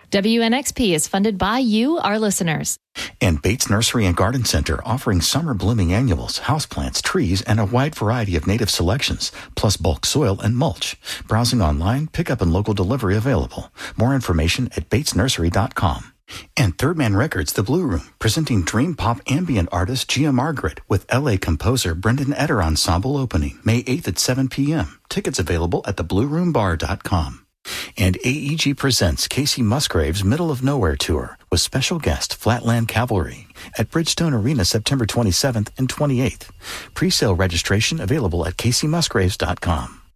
WNXP is funded by you, our listeners. And Bates Nursery and Garden Center, offering summer blooming annuals, houseplants, trees, and a wide variety of native selections, plus bulk soil and mulch. Browsing online, pickup and local delivery available. More information at batesnursery.com. And Third Man Records, The Blue Room, presenting dream pop ambient artist Gia Margaret with L.A. composer Brendan Eder Ensemble opening May 8th at 7 p.m. Tickets available at theblueroombar.com. And AEG presents Casey Musgrave's Middle of Nowhere Tour with special guest Flatland Cavalry at Bridgestone Arena September 27th and 28th. Pre-sale registration available at caseymusgraves.com.